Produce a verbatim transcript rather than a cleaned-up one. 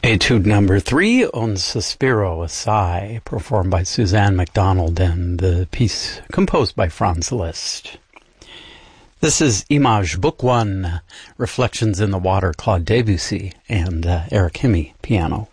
Etude number three, Un Sospiro, a Sigh, performed by Suzanne MacDonald, and the piece composed by Franz Liszt. This is Image, Book One, Reflections in the Water, Claude Debussy, and uh, Eric Hemme, piano.